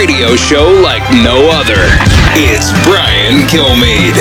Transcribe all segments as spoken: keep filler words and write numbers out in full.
radio show like no other. It's Brian Kilmeade.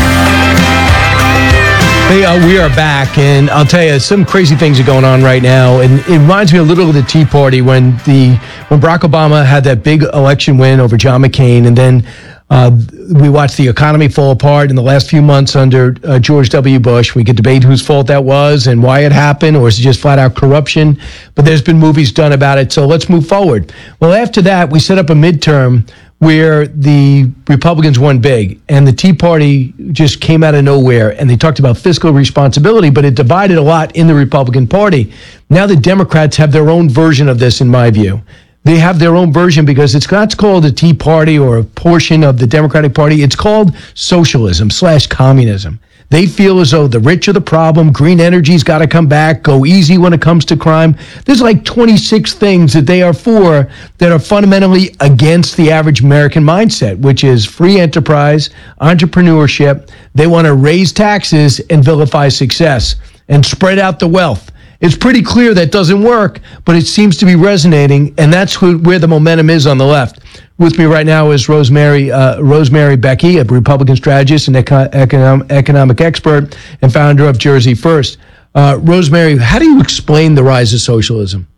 Hey, uh, we are back, and I'll tell you, some crazy things are going on right now, and it reminds me a little of the Tea Party when the when Barack Obama had that big election win over John McCain, and then uh, we watched the economy fall apart in the last few months under uh, George W. Bush. We could debate whose fault that was and why it happened, or is it just flat-out corruption? But there's been movies done about it, so let's move forward. Well, after that, we set up a midterm where the Republicans won big, and the Tea Party just came out of nowhere, and they talked about fiscal responsibility, but it divided a lot in the Republican Party. Now the Democrats have their own version of this, in my view. They have their own version because it's not called a Tea Party or a portion of the Democratic Party. It's called socialism slash communism. They feel as though the rich are the problem, green energy's got to come back, go easy when it comes to crime. There's like twenty-six things that they are for that are fundamentally against the average American mindset, which is free enterprise, entrepreneurship. They want to raise taxes and vilify success and spread out the wealth. It's pretty clear that doesn't work, but it seems to be resonating, and that's who, where the momentum is on the left. With me right now is Rosemary uh, Rosemary Becky, a Republican strategist and eco- economic, economic expert and founder of Jersey First. Uh, Rosemary, how do you explain the rise of socialism?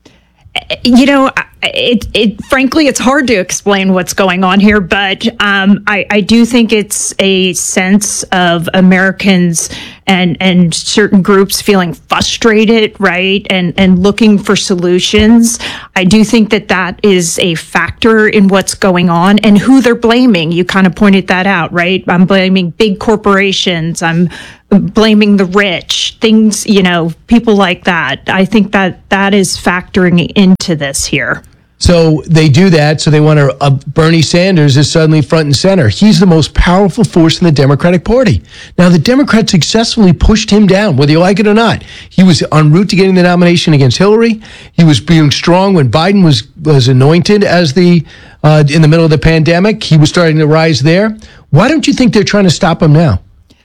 You know, it, it frankly, it's hard to explain what's going on here, but um, I, I do think it's a sense of Americans and and certain groups feeling frustrated, right, and and looking for solutions. I do think that that is a factor in what's going on and who they're blaming. You kind of pointed that out, right? I'm blaming big corporations. I'm blaming the rich, things, you know, people like that. I think that that is factoring into this here. So they do that. So they want to, uh, Bernie Sanders is suddenly front and center. He's the most powerful force in the Democratic Party. Now, the Democrats successfully pushed him down, whether you like it or not. He was en route to getting the nomination against Hillary. He was being strong when Biden was, was anointed as the, uh, in the middle of the pandemic. He was starting to rise there. Why don't you think they're trying to stop him now?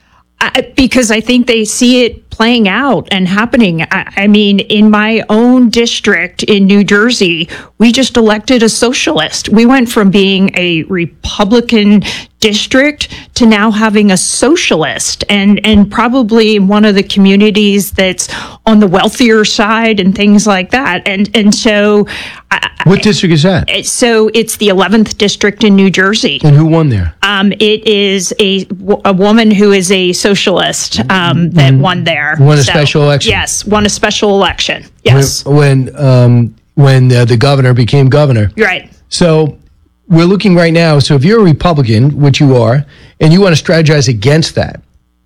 I, because I think they see it playing out and happening. I, I mean, in my own district in New Jersey, we just elected a socialist. We went from being a Republican district to now having a socialist, and and probably one of the communities that's on the wealthier side and things like that. And and so, what I, district is that? So it's the eleventh district in New Jersey. And who won there? Um, it is a a woman who is a socialist um, that mm-hmm. won there. Won a so, special election. Yes, won a special election. Yes, when when, um, when uh, the governor became governor. Right. So we're looking right now. So if you're a Republican, which you are, and you want to strategize against that,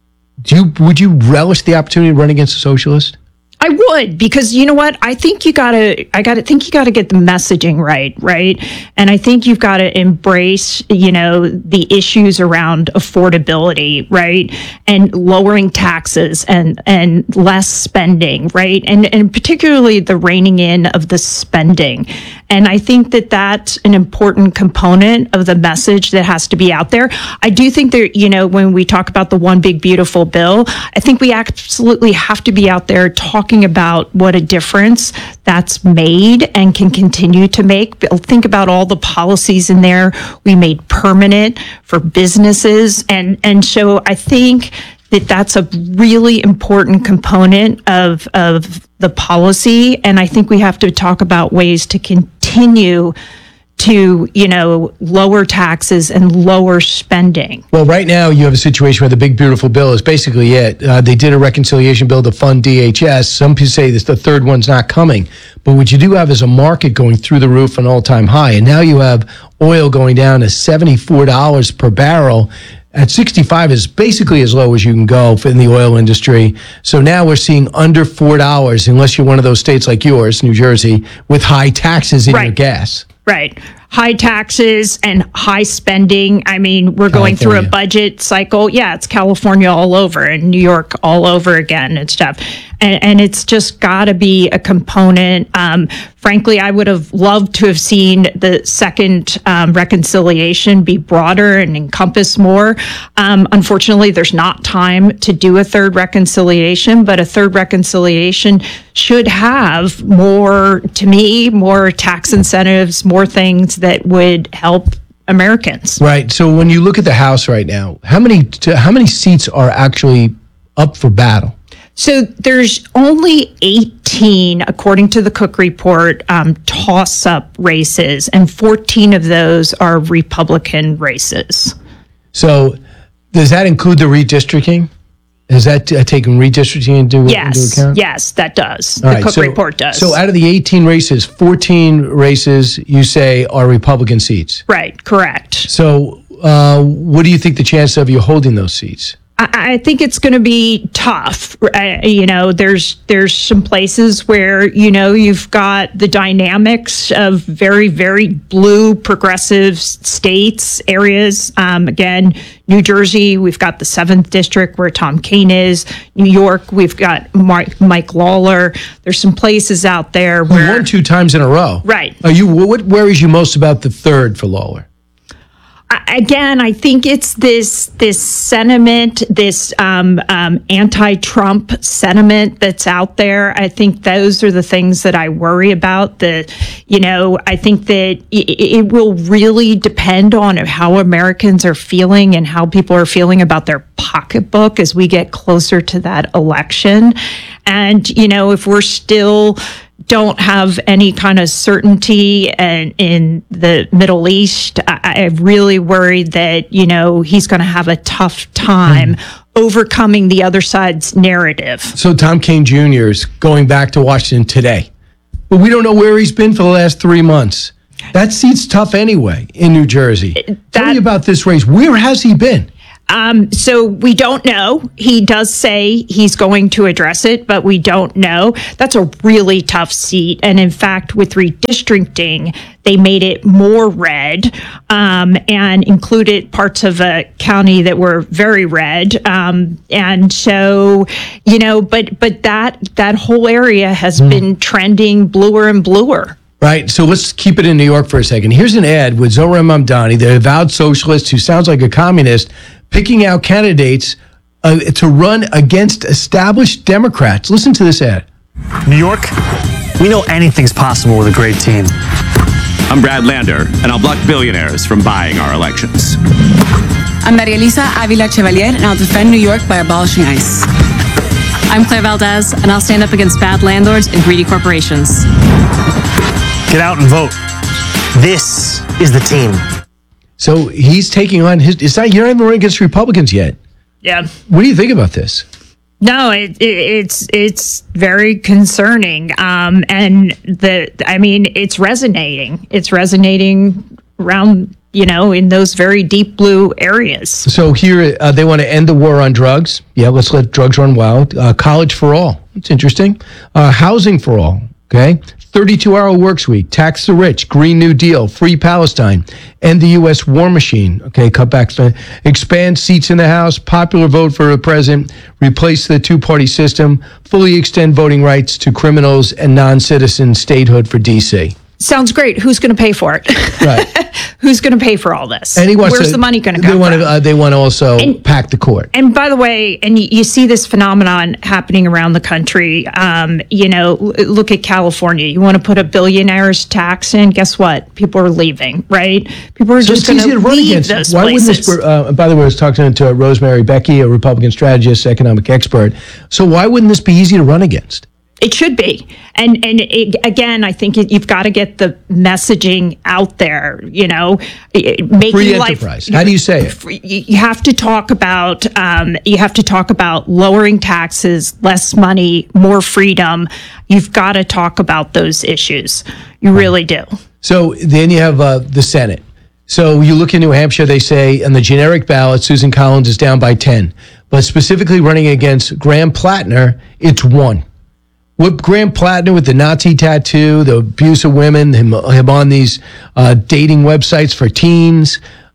do you would you relish the opportunity to run against a socialist? I would, because you know what? I think you gotta, I gotta think you gotta get the messaging right, right? And I think you've got to embrace, you know, the issues around affordability, right? And lowering taxes and, and less spending, right? And, and particularly the reining in of the spending. And I think that that's an important component of the message that has to be out there. I do think that, you know, when we talk about the one big beautiful bill, I think we absolutely have to be out there talking about what a difference that's made and can continue to make. Think about all the policies in there we made permanent for businesses. And, and so I think that that's a really important component of, of the policy. And I think we have to talk about ways to continue to, you know, lower taxes and lower spending. Well, right now you have a situation where the big beautiful bill is basically it. Uh, they did a reconciliation bill to fund D H S. Some people say this the third one's not coming. But what you do have is a market going through the roof, an all-time high. And now you have oil going down to seventy-four dollars per barrel. At sixty-five is basically as low as you can go in the oil industry. So now we're seeing under four dollars, unless you're one of those states like yours, New Jersey, with high taxes in right. your gas. Right. High taxes and high spending. I mean, we're going California. through a budget cycle. Yeah, it's California all over and New York all over again and stuff. and, and it's just got to be a component. Um, frankly, I would have loved to have seen the second um, reconciliation be broader and encompass more. Um, unfortunately, there's not time to do a third reconciliation, but a third reconciliation should have more, to me, more tax incentives, more things that would help Americans. Right. So when you look at the House right now, how many to, how many seats are actually up for battle? So there's only eighteen, according to the Cook Report, um, toss-up races, and fourteen of those are Republican races. So does that include the redistricting? Is that uh, taking redistricting into, yes, into account? Yes, that does. All the right, Cook so, Report does. So out of the eighteen races, fourteen races you say are Republican seats. Right, correct. So uh, what do you think the chance of you holding those seats? I, I think it's going to be tough. Uh, you know, there's there's some places where, you know, you've got the dynamics of very, very blue progressive states, areas. Um, again, New Jersey, we've got the seventh district where Tom Kean is. New York, we've got Mike, Mike Lawler. There's some places out there where... Who won two times in a row. Right. Are you, what worries you most about the third for Lawler? Again, I think it's this this sentiment, this um, um, anti-Trump sentiment that's out there. I think those are the things that I worry about. The, you know, I think that it, it will really depend on how Americans are feeling and how people are feeling about their pocketbook as we get closer to that election. And, you know, if we're still don't have any kind of certainty and in the Middle East, I, I really worry that, you know, he's going to have a tough time mm. overcoming the other side's narrative. So Tom Kean Junior is going back to Washington today, but we don't know where he's been for the last three months. That seat's tough anyway in New Jersey. That, Tell me about this race. Where has he been? Um, so we don't know. He does say he's going to address it, but we don't know. That's a really tough seat. And in fact, with redistricting, they made it more red um, and included parts of a county that were very red. Um, and so, you know, but but that that whole area has mm. been trending bluer and bluer. Right. So let's keep it in New York for a second. Here's an ad with Zohran Mamdani, the avowed socialist who sounds like a communist, picking out candidates uh, to run against established Democrats. Listen to this ad. New York, we know anything's possible with a great team. I'm Brad Lander, and I'll block billionaires from buying our elections. I'm Maria Elisa Avila Chevalier, and I'll defend New York by abolishing ICE. I'm Claire Valdez, and I'll stand up against bad landlords and greedy corporations. Get out and vote. This is the team. So he's taking on his, it's not, you're not even running against Republicans yet. Yeah. What do you think about this? No, it, it, it's it's very concerning. Um, and the, I mean, it's resonating. It's resonating around, you know, in those very deep blue areas. So here, uh, they want to end the war on drugs. Yeah, let's let drugs run wild. Uh, college for all. It's interesting. Uh, housing for all. Okay. thirty-two hour works week, tax the rich, Green New Deal, free Palestine, end the U S war machine. Okay, cut back, expand seats in the House, popular vote for the president, replace the two-party system, fully extend voting rights to criminals and non-citizen statehood for D C. Sounds great. Who's going to pay for it? Right. Who's going to pay for all this? And he wants Where's to, the money going to they come want from? to, uh, they want to also and, pack the court. And by the way, and you, you see this phenomenon happening around the country. Um, you know, look at California. You want to put a billionaire's tax in? Guess what? People are leaving, right? People are so just going to leave against. those Why places. Wouldn't this, uh, by the way, I was talking to Rosemary Becky, a Republican strategist, economic expert. So why wouldn't this be easy to run against? It should be. And and it, again, I think it, you've got to get the messaging out there, you know, making free life. Enterprise. How do you say it? Free, you have to talk about, um, you have to talk about lowering taxes, less money, more freedom. You've got to talk about those issues. You really do. So then you have uh, the Senate. So you look in New Hampshire, they say on the generic ballot, Susan Collins is down by ten. But specifically running against Graham Plattner, it's one. What Graham Plattner with the Nazi tattoo, the abuse of women, him, him on these uh, dating websites for teens,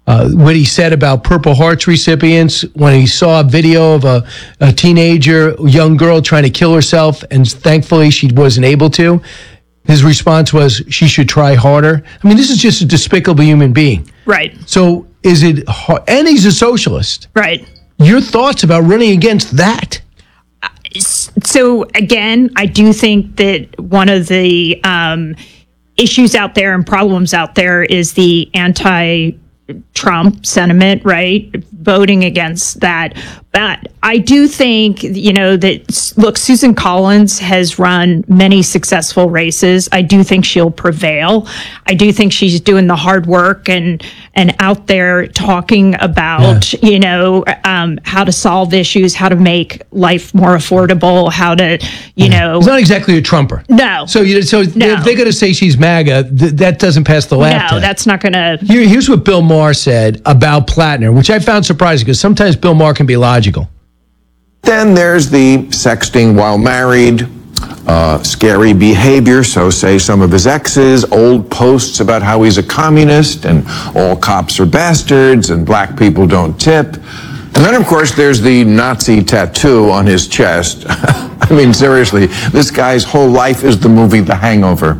uh, what he said about Purple Hearts recipients when he saw a video of a, a teenager, young girl trying to kill herself, and thankfully she wasn't able to. His response was, she should try harder. I mean, this is just a despicable human being. Right. So is it, hard? And he's a socialist. Right. Your thoughts about running against that? So again, I do think that one of the um, issues out there and problems out there is the anti-Trump sentiment, right? Voting against that. But I do think, you know, that, look, Susan Collins has run many successful races. I do think she'll prevail. I do think she's doing the hard work and and out there talking about, yeah. you know, um, how to solve issues, how to make life more affordable, how to, you yeah. know. It's not exactly a Trumper. No. So, you, so no. if they're going to say she's MAGA, th- that doesn't pass the laugh test. No, that's not going to. Here, here's what Bill Maher said about Plattner, which I found surprising because sometimes Bill Maher can be logical. Then there's the sexting while married, uh, scary behavior, so say some of his exes, old posts about how he's a communist and all cops are bastards and black people don't tip. And then, of course, there's the Nazi tattoo on his chest. I mean, seriously, this guy's whole life is the movie The Hangover.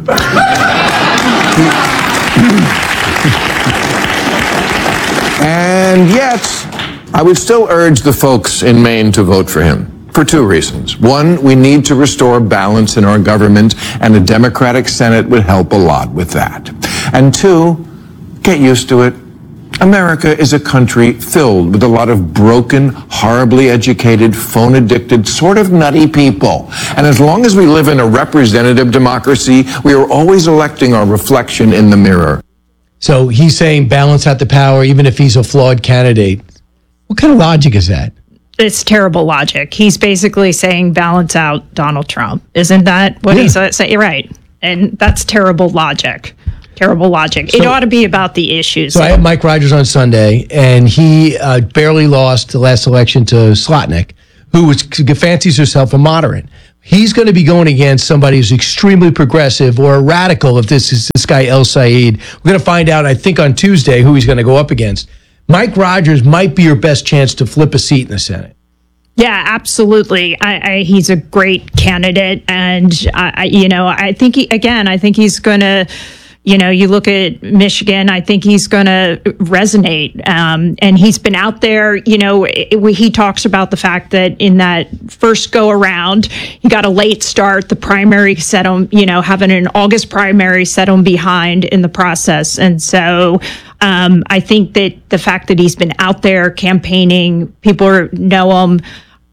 And yet, I would still urge the folks in Maine to vote for him for two reasons. One, we need to restore balance in our government, and a Democratic Senate would help a lot with that. And two, get used to it. America is a country filled with a lot of broken, horribly educated, phone-addicted, sort of nutty people. And as long as we live in a representative democracy, we are always electing our reflection in the mirror. So he's saying balance out the power, even if he's a flawed candidate. What kind of logic is that? It's terrible logic. He's basically saying balance out Donald Trump. Isn't that what yeah. he's saying? Right. And that's terrible logic. Terrible logic. So, it ought to be about the issues. So I had Mike Rogers on Sunday, and he uh, barely lost the last election to Slotnick, who was, fancies herself a moderate. He's going to be going against somebody who's extremely progressive or a radical if this is this guy El Said. We're going to find out, I think, on Tuesday who he's going to go up against. Mike Rogers might be your best chance to flip a seat in the Senate. Yeah, absolutely. I, I, he's a great candidate. And, I, I, you know, I think, he, again, I think he's going to, you know, you look at Michigan, I think he's going to resonate. Um, and he's been out there, you know, it, he talks about the fact that in that first go around, he got a late start. The primary set him, you know, having an August primary set him behind in the process. And so um, I think that the fact that he's been out there campaigning, people know him.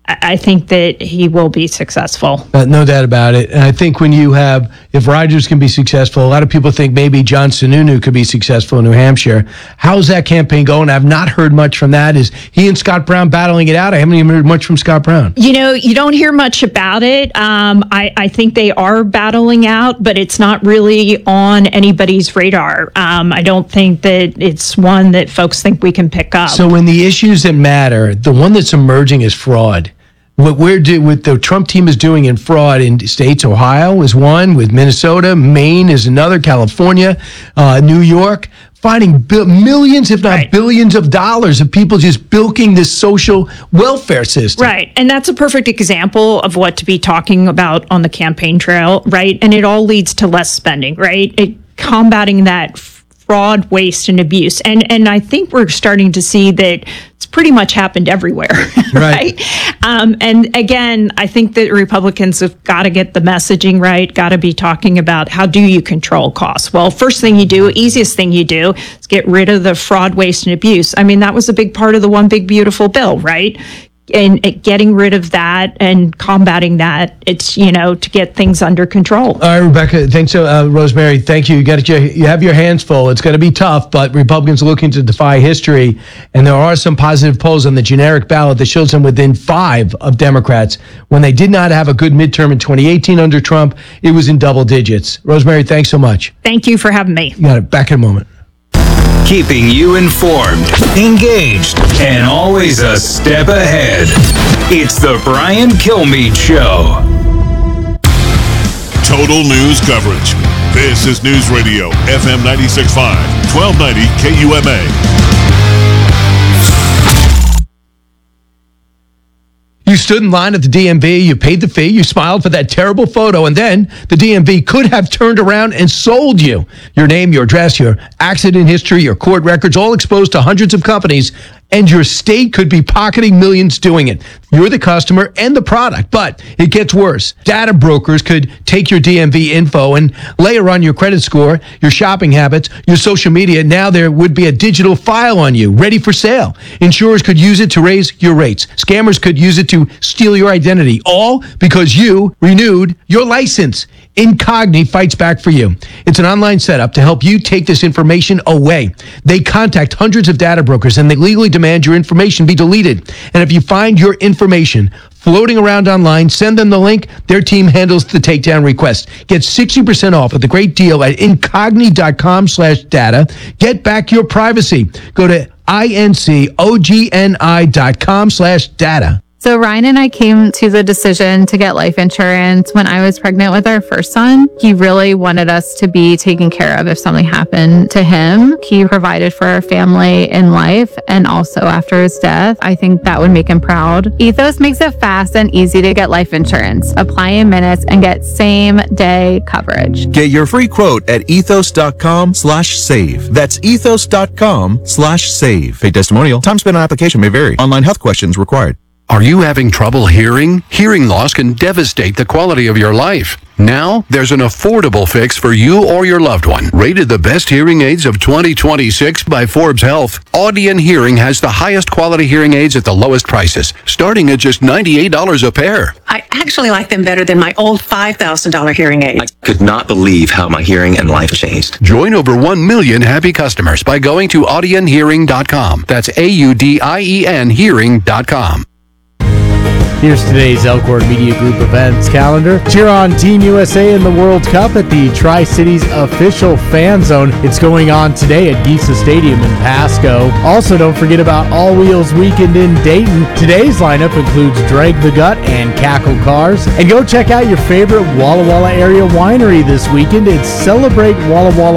I think that he will be successful. Uh, no doubt about it. And I think when you have, if Rogers can be successful, a lot of people think maybe John Sununu could be successful in New Hampshire. How's that campaign going? I've not heard much from that. Is he and Scott Brown battling it out? I haven't even heard much from Scott Brown. You know, you don't hear much about it. Um, I, I think they are battling out, but it's not really on anybody's radar. Um, I don't think that it's one that folks think we can pick up. So in the issues that matter, the one that's emerging is fraud. What we're do, what the Trump team is doing in fraud in states, Ohio is one, with Minnesota, Maine is another, California, uh, New York, finding bi- millions, if not right. billions of dollars of people just bilking this social welfare system. Right. And that's a perfect example of what to be talking about on the campaign trail, right? And it all leads to less spending, right? It, combating that fraud, waste, and abuse. And and I think we're starting to see that it's pretty much happened everywhere, right? right? Um, and again, I think that Republicans have got to get the messaging right, got to be talking about how do you control costs? Well, first thing you do, easiest thing you do is get rid of the fraud, waste, and abuse. I mean, that was a big part of the One Big Beautiful Bill, right? And getting rid of that and combating that, it's, you know, to get things under control. All right, Rebecca, thanks, uh, Rosemary. Thank you. You got your, you have your hands full. It's going to be tough, but Republicans are looking to defy history, and there are some positive polls on the generic ballot that shows them within five of Democrats. When they did not have a good midterm in twenty eighteen under Trump, it was in double digits. Rosemary, thanks so much. Thank you for having me. You got it. Back in a moment. Keeping you informed, engaged, and always a step ahead. It's the Brian Kilmeade Show. Total news coverage. This is News Radio, F M ninety-six point five, twelve ninety K U M A. stood in line at the D M V, you paid the fee, you smiled for that terrible photo, and then the D M V could have turned around and sold you. Your name, your address, your accident history, your court records, all exposed to hundreds of companies, and your state could be pocketing millions doing it. You're the customer and the product, but it gets worse. Data brokers could take your D M V info and layer on your credit score, your shopping habits, your social media. Now there would be a digital file on you, ready for sale. Insurers could use it to raise your rates. Scammers could use it to steal your identity, all because you renewed your license. Incogni fights back for you. It's an online setup to help you take this information away. They contact hundreds of data brokers and they legally demand your information be deleted. And if you find your information floating around online, send them the link. Their team handles the takedown request. Get sixty percent off with a great deal at incogni.com slash data. Get back your privacy. Go to I-N-C-O-G-N-I dot com slash data. So Ryan and I came to the decision to get life insurance when I was pregnant with our first son. He really wanted us to be taken care of if something happened to him. He provided for our family in life and also after his death. I think that would make him proud. Ethos makes it fast and easy to get life insurance. Apply in minutes and get same day coverage. Get your free quote at ethos.com slash save. That's ethos.com slash save. Paid testimonial. Time spent on application may vary. Online health questions required. Are you having trouble hearing? Hearing loss can devastate the quality of your life. Now, there's an affordable fix for you or your loved one. Rated the best hearing aids of twenty twenty-six by Forbes Health, Audion Hearing has the highest quality hearing aids at the lowest prices, starting at just ninety-eight dollars a pair. I actually like them better than my old five thousand dollars hearing aid. I could not believe how my hearing and life changed. Join over one million happy customers by going to audion hearing dot com. That's A U D I E N hearing dot com. Here's today's Elkhorn Media Group events calendar. Cheer on Team U S A in the World Cup at the Tri-Cities official fan zone. It's going on today at Giesa Stadium in Pasco. Also, don't forget about All Wheels Weekend in Dayton. Today's lineup includes Drag the Gut and Cackle Cars. And go check out your favorite Walla Walla area winery this weekend. It's Celebrate Walla Walla